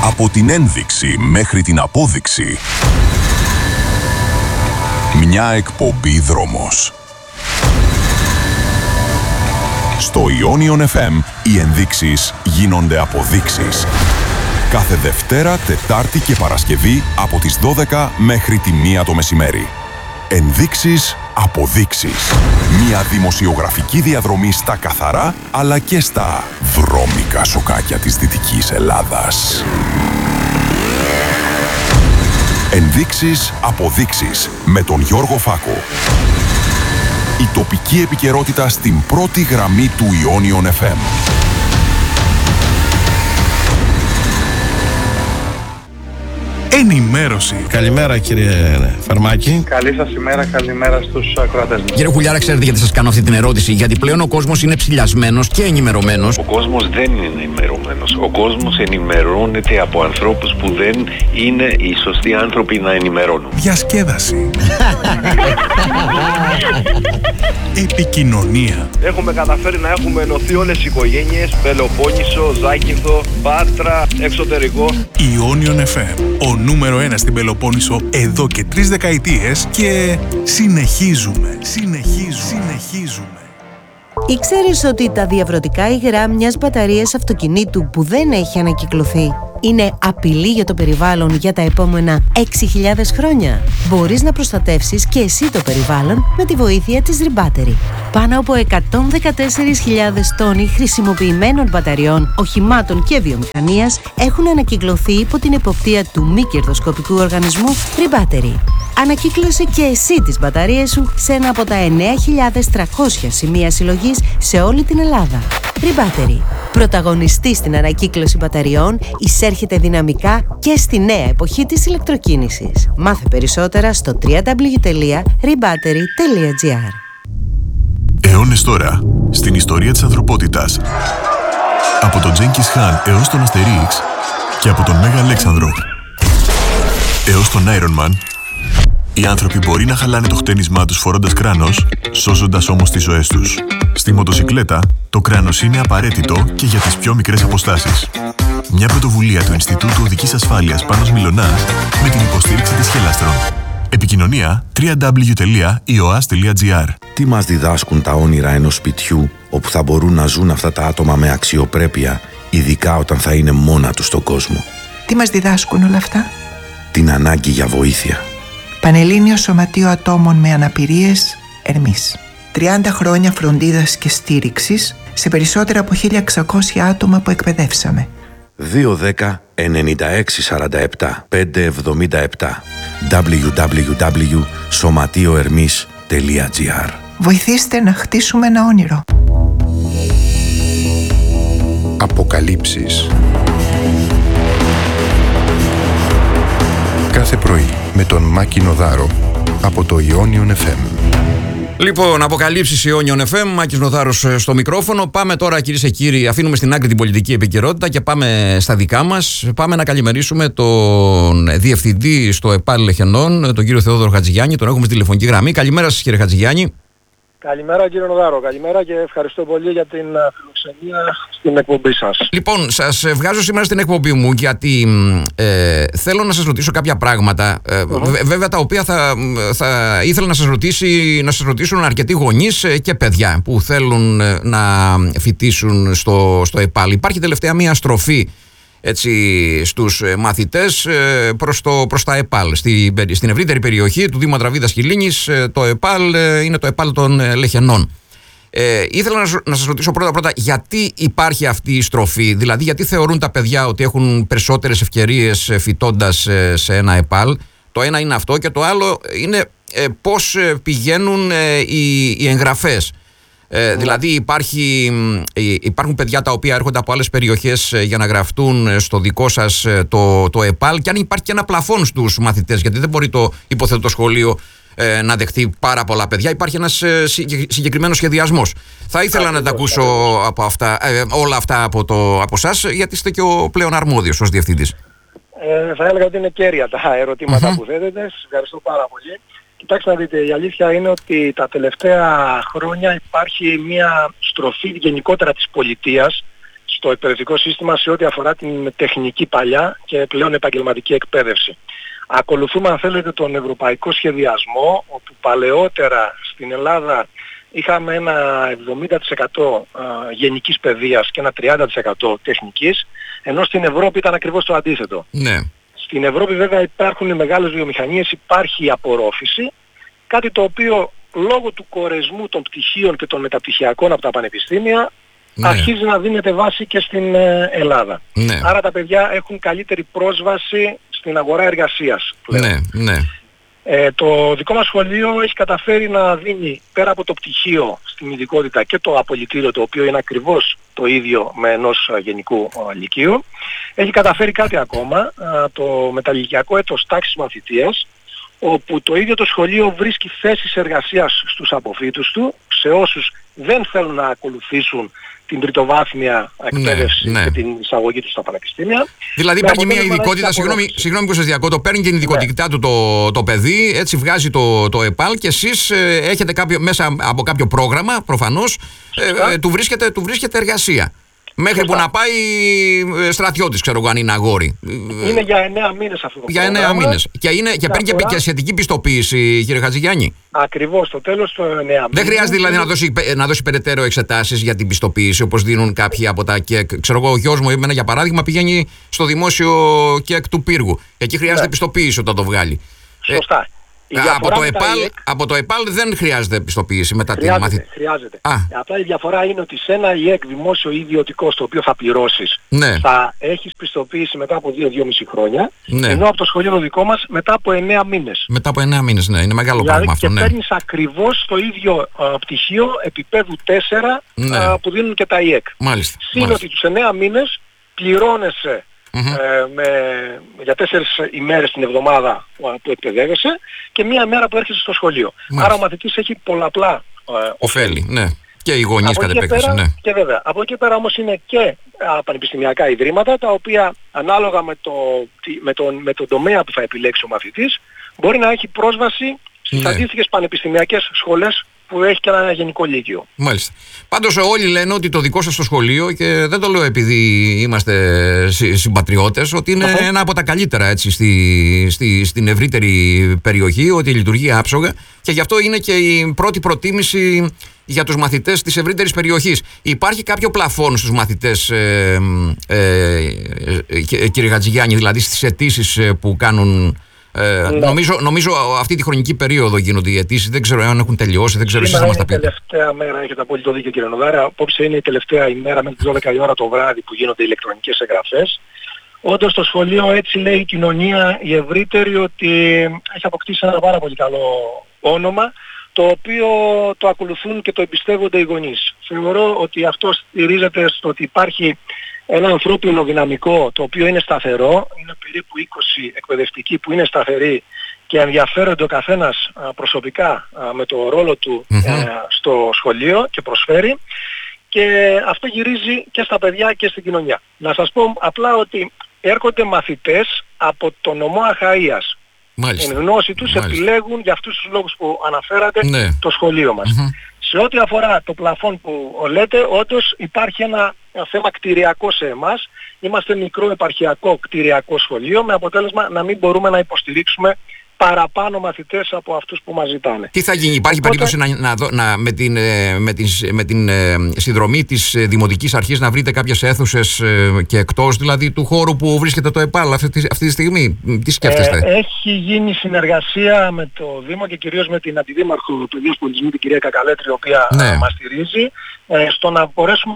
Από την ένδειξη μέχρι την απόδειξη. Μια εκπομπή δρόμος. Στο Ionion FM οι ενδείξεις γίνονται αποδείξεις. Κάθε Δευτέρα, Τετάρτη και Παρασκευή από τις 12 μέχρι τη 1 το μεσημέρι. Ενδείξεις, αποδείξεις. Μια δημοσιογραφική διαδρομή στα καθαρά αλλά και στα βρώμικα σοκάκια της Δυτικής Ελλάδας. Ενδείξεις, αποδείξεις με τον Γιώργο Φάκο. Η τοπική επικαιρότητα στην πρώτη γραμμή του Ionion FM. Ενημέρωση. Καλημέρα κύριε Φαρμάκη. Καλή σας ημέρα, καλημέρα στους ακροατές μας. Κύριε Χουλιάρα, ξέρετε γιατί σας κάνω αυτή την ερώτηση? Γιατί πλέον ο κόσμος είναι ψηλιασμένος και ενημερωμένος. Ο κόσμος δεν είναι ενημερωμένος. Ο κόσμος ενημερώνεται από ανθρώπους που δεν είναι οι σωστοί άνθρωποι να ενημερώνουν. Διασκέδαση. Επικοινωνία. Έχουμε καταφέρει να έχουμε ενωθεί όλες οι οικογένειες, Πελοπόννησο, Ζάκυνθο, Πάτρα, εξωτερικό. Ionion FM, ο νούμερο 1 στην Πελοπόννησο εδώ και 3 δεκαετίες και συνεχίζουμε. Ήξερες ότι τα διαβρωτικά υγρά μιας μπαταρίας αυτοκινήτου που δεν έχει ανακυκλωθεί είναι απειλή για το περιβάλλον για τα επόμενα 6.000 χρόνια? Μπορείς να προστατεύσεις και εσύ το περιβάλλον με τη βοήθεια της Rebattery. Πάνω από 114.000 τόνοι χρησιμοποιημένων μπαταριών, οχημάτων και βιομηχανίας έχουν ανακυκλωθεί υπό την εποπτεία του μη κερδοσκοπικού οργανισμού Rebattery. Ανακύκλωσε και εσύ τις μπαταρίες σου σε ένα από τα 9.300 σημεία συλλογής σε όλη την Ελλάδα. Rebattery. Πρωταγωνιστή στην ανακύκλωση μπαταριών, εισέρχεται δυναμικά και στη νέα εποχή της ηλεκτροκίνησης. Μάθε περισσότερα στο www.rebattery.gr. Αιώνες τώρα, στην ιστορία της ανθρωπότητας. Από τον Τζένκις Χαν έως τον Αστερίξ και από τον Μέγα Αλέξανδρο έως τον Iron Man, οι άνθρωποι μπορεί να χαλάνε το χτένισμά τους φορώντας κράνος, σώζοντας όμως τις ζωές τους. Στη μοτοσικλέτα, το κράνος είναι απαραίτητο και για τις πιο μικρές αποστάσεις. Μια πρωτοβουλία του Ινστιτούτου Οδικής Ασφάλειας Πάνος Μιλωνάς με την υποστήριξη της Χελάστρον. Επικοινωνία www.ioas.gr. Τι μας διδάσκουν τα όνειρα ενός σπιτιού όπου θα μπορούν να ζουν αυτά τα άτομα με αξιοπρέπεια, ειδικά όταν θα είναι μόνα τους στον κόσμο? Τι μας διδάσκουν όλα αυτά? Την ανάγκη για βοήθεια. Πανελλήνιο Σωματείο Ατόμων με Αναπηρίες, Ερμής. 30 χρόνια φροντίδας και στήριξης σε περισσότερα από 1.600 άτομα που εκπαιδεύσαμε. 210-9647 577 www.somatioermis.gr. Βοηθήστε να χτίσουμε ένα όνειρο. Αποκαλύψεις. Κάθε πρωί με τον Μάκη Νοδάρο από το Ionion FM. Λοιπόν, αποκαλύψεις Ionion FM, Μάκης Νοδάρος στο μικρόφωνο. Πάμε τώρα, κυρίες και κύριοι, αφήνουμε στην άκρη την πολιτική επικαιρότητα και πάμε στα δικά μας. Πάμε να καλημερίσουμε τον διευθυντή στο ΕΠΑΛ Λεχενών, τον κύριο Θεόδωρο Χατζηγιάννη. Τον έχουμε στη τηλεφωνική γραμμή. Καλημέρα σας, κύριε Χατζηγιάννη. Καλημέρα κύριε Νοδάρο, καλημέρα και ευχαριστώ πολύ για την φιλοξενία στην εκπομπή σας. Λοιπόν, σας βγάζω σήμερα στην εκπομπή μου γιατί θέλω να σας ρωτήσω κάποια πράγματα, βέβαια τα οποία θα ήθελα να σας ρωτήσουν αρκετοί γονείς και παιδιά που θέλουν να φοιτήσουν στο ΕΠΑΛ. Υπάρχει τελευταία μία στροφή στους μαθητές προς τα ΕΠΑΛ. Στην ευρύτερη περιοχή του Δήμου Ατραβίδας Χιλίνης το ΕΠΑΛ είναι το ΕΠΑΛ των Λεχενών. Ήθελα να σας ρωτήσω πρώτα γιατί υπάρχει αυτή η στροφή, δηλαδή γιατί θεωρούν τα παιδιά ότι έχουν περισσότερες ευκαιρίες φοιτώντας σε ένα ΕΠΑΛ. Το ένα είναι αυτό και το άλλο είναι πώς πηγαίνουν οι εγγραφές. Δηλαδή υπάρχουν παιδιά τα οποία έρχονται από άλλες περιοχές για να γραφτούν στο δικό σας το ΕΠΑΛ και αν υπάρχει και ένα πλαφόν στους μαθητές, γιατί δεν μπορεί υποθέτω το σχολείο να δεχτεί πάρα πολλά παιδιά, υπάρχει ένας συγκεκριμένος σχεδιασμός. Θα ήθελα να τα ακούσω όλα αυτά από εσάς, γιατί είστε και ο πλέον αρμόδιος ως διευθυντής. Θα έλεγα ότι είναι κέρια τα ερωτήματα που θέτετε. Σας ευχαριστώ πάρα πολύ. Κοιτάξτε να δείτε, η αλήθεια είναι ότι τα τελευταία χρόνια υπάρχει μια στροφή γενικότερα της πολιτείας στο εκπαιδευτικό σύστημα σε ό,τι αφορά την τεχνική παλιά και πλέον επαγγελματική εκπαίδευση. Ακολουθούμε, αν θέλετε, τον ευρωπαϊκό σχεδιασμό, όπου παλαιότερα στην Ελλάδα είχαμε ένα 70% γενικής παιδείας και ένα 30% τεχνικής, ενώ στην Ευρώπη ήταν ακριβώς το αντίθετο. Ναι. Στην Ευρώπη βέβαια υπάρχουν μεγάλες βιομηχανίες, υπάρχει απορρόφηση, κάτι το οποίο λόγω του κορεσμού των πτυχίων και των μεταπτυχιακών από τα πανεπιστήμια αρχίζει να δίνεται βάση και στην Ελλάδα. Ναι. Άρα τα παιδιά έχουν καλύτερη πρόσβαση στην αγορά εργασίας πλέον. Ναι. Το δικό μας σχολείο έχει καταφέρει να δίνει πέρα από το πτυχίο στην ειδικότητα και το απολυτήριο, το οποίο είναι ακριβώς το ίδιο με ενός γενικού λυκείου. Έχει καταφέρει κάτι ακόμα, το μεταλληλικιακό έτος τάξης μαθητείας, όπου το ίδιο το σχολείο βρίσκει θέσεις εργασίας στους αποφύτους του, σε όσους δεν θέλουν να ακολουθήσουν την τριτοβάθμια εκπαίδευση και την εισαγωγή του στα πανεπιστήμια. Δηλαδή παίρνει μια ειδικότητα, συγγνώμη που σας διακόπτω, παίρνει την ειδικότητά του το παιδί, έτσι βγάζει το ΕΠΑΛ και εσείς έχετε μέσα από κάποιο πρόγραμμα, προφανώς, του βρίσκεται εργασία. Μέχρι που να πάει στρατιώτης, ξέρω εγώ, αν είναι αγόρι. Είναι για 9 μήνες αυτό το πρόγραμμα. Για 9 μήνες. Και παίρνει και σχετική πιστοποίηση, κύριε Χατζηγιάννη. Ακριβώς, στο τέλος των 9 μήνες. Δεν χρειάζεται δηλαδή να δώσει περαιτέρω εξετάσεις για την πιστοποίηση, όπως δίνουν κάποιοι από τα ΚΕΚ. Ξέρω εγώ, ο γιος μου, για παράδειγμα, πηγαίνει στο δημόσιο ΚΕΚ του Πύργου. Εκεί χρειάζεται πιστοποίηση όταν το βγάλει. Σωστά. Από το ΕΠΑΛ δεν χρειάζεται πιστοποίηση μετά την μαθητεία. Χρειάζεται. Απλά η διαφορά είναι ότι σε ένα ΙΕΚ δημόσιο ή ιδιωτικό, στο οποίο θα πληρώσεις, θα έχεις πιστοποίηση μετά από 2-2,5 χρόνια, ενώ από το σχολείο το δικό μας μετά από 9 μήνες. Μετά από 9 μήνες, ναι, είναι μεγάλο πράγμα αυτό. Και παίρνεις ακριβώς το ίδιο πτυχίο επίπεδου 4 που δίνουν και τα ΙΕΚ. Μάλιστα. Συν ότι τους 9 μήνες πληρώνεσαι για 4 ημέρες την εβδομάδα που εκπαιδεύεσαι και μία μέρα που έρχεσαι στο σχολείο. Άρα ο μαθητής έχει πολλαπλά ωφέλη. Ναι. Και οι γονείς κατ' επέκταση. Ναι. Και βέβαια. Από εκεί πέρα όμως είναι και πανεπιστημιακά ιδρύματα, τα οποία ανάλογα με τον τομέα που θα επιλέξει ο μαθητής, μπορεί να έχει πρόσβαση στις αντίστοιχες πανεπιστημιακές σχολές που έχει και ένα γενικό λύκειο. Μάλιστα. Πάντως όλοι λένε ότι το δικό σας το σχολείο, και δεν το λέω επειδή είμαστε συμπατριώτες, ότι είναι ένα από τα καλύτερα, έτσι, στην ευρύτερη περιοχή, ότι λειτουργεί άψογα και γι' αυτό είναι και η πρώτη προτίμηση για τους μαθητές της ευρύτερης περιοχής. Υπάρχει κάποιο πλαφόν στους μαθητές, κύριε Χατζηγιάννη, δηλαδή στις αιτήσεις που κάνουν? Νομίζω αυτή τη χρονική περίοδο γίνονται οι αιτήσεις. Δεν ξέρω αν έχουν τελειώσει, δεν ξέρω εσείς θα μας τα πείτε. Είναι η τελευταία μέρα, έχετε απόλυτο δίκιο, κύριε Νοδάρα. Απόψε είναι η τελευταία ημέρα μέχρι τις 12 η ώρα το βράδυ που γίνονται ηλεκτρονικές εγγραφές. Όντως στο σχολείο, έτσι λέει η κοινωνία η ευρύτερη, ότι έχει αποκτήσει ένα πάρα πολύ καλό όνομα, το οποίο το ακολουθούν και το εμπιστεύονται οι γονείς. Θεωρώ ότι αυτό στηρίζεται στο ότι υπάρχει ένα ανθρώπινο δυναμικό, το οποίο είναι σταθερό. Είναι περίπου 20 εκπαιδευτικοί που είναι σταθεροί και ενδιαφέρονται ο καθένας προσωπικά με το ρόλο του στο σχολείο και προσφέρει, και αυτό γυρίζει και στα παιδιά και στην κοινωνία. Να σας πω απλά ότι έρχονται μαθητές από το νομό Αχαΐας. Εν γνώση τους επιλέγουν για αυτούς τους λόγους που αναφέρατε το σχολείο μας. Σε ό,τι αφορά το πλαφόν που λέτε, όντως υπάρχει ένα θέμα κτηριακό σε εμάς. Είμαστε μικρό επαρχιακό κτηριακό σχολείο, με αποτέλεσμα να μην μπορούμε να υποστηρίξουμε παραπάνω μαθητές από αυτούς που μας ζητάνε. Τι θα γίνει, υπάρχει περίπτωση με την συνδρομή της Δημοτικής Αρχής να βρείτε κάποιες αίθουσες και εκτός δηλαδή του χώρου που βρίσκεται το ΕΠΑΛ αυτή τη στιγμή? Τι σκέφτεστε? Έχει γίνει συνεργασία με το Δήμο και κυρίως με την Αντιδήμαρχο Παιδείας Πολιτισμού, την κυρία Κακαλέτρη, η οποία μας στηρίζει, στο να μπορέσουμε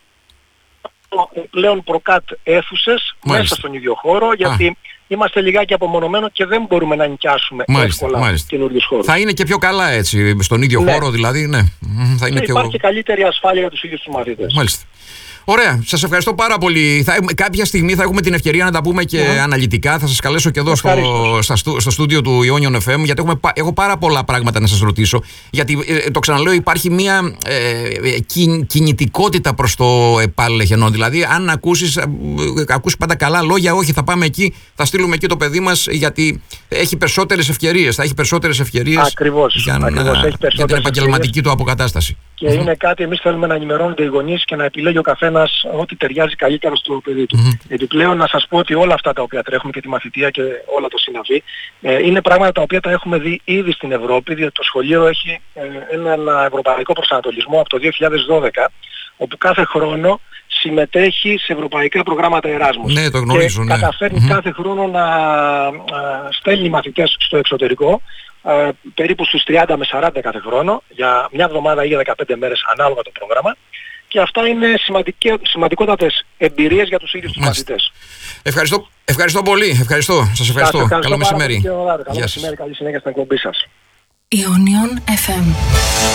πλέον προκάτ αίθουσες μέσα στον ίδιο χώρο, γιατί είμαστε λιγάκι απομονωμένοι και δεν μπορούμε να νοικιάσουμε εύκολα καινούριους χώρους. Θα είναι και πιο καλά έτσι, στον ίδιο χώρο δηλαδή, Θα είναι υπάρχει και καλύτερη ασφάλεια για τους ίδιους τους μαθητές. Μάλιστα. Ωραία, σας ευχαριστώ πάρα πολύ. Κάποια στιγμή θα έχουμε την ευκαιρία να τα πούμε και αναλυτικά. Θα σας καλέσω και εδώ στο στούντιο του Ionion FM, γιατί έχω πάρα πολλά πράγματα να σας ρωτήσω. Γιατί το ξαναλέω, υπάρχει μια κινητικότητα προς το ΕΠΑΛ Λεχενών. Δηλαδή, αν ακούσεις πάντα καλά λόγια, όχι, θα πάμε εκεί, θα στείλουμε εκεί το παιδί μας, γιατί έχει περισσότερες ευκαιρίες. Θα έχει περισσότερες ευκαιρίες για την επαγγελματική του αποκατάσταση. Και είναι κάτι, εμείς θέλουμε να ενημερώνονται οι γονείς και να επιλέγει ο καθένας καθένας ό,τι ταιριάζει καλύτερα στο παιδί του. Επιπλέον να σας πω ότι όλα αυτά τα οποία τρέχουμε και τη μαθητεία και όλα το συναβή είναι πράγματα τα οποία τα έχουμε δει ήδη στην Ευρώπη, διότι το σχολείο έχει έναν ευρωπαϊκό προσανατολισμό από το 2012, όπου κάθε χρόνο συμμετέχει σε ευρωπαϊκά προγράμματα Εράσμους. Ναι, το γνωρίζω, και καταφέρνει κάθε χρόνο να στέλνει μαθητές στο εξωτερικό, περίπου στους 30 με 40 κάθε χρόνο, για μια εβδομάδα ή για 15 μέρες ανάλογα το πρόγραμμα. Και αυτά είναι σημαντικότατες εμπειρίες για τους ίδιους τους μαθητές. Ευχαριστώ πολύ. Σας ευχαριστώ. Καλό μεσημέρι. Καλό μεσημέρι, καλή συνέχεια στην εκπομπή σας. Ionion FM.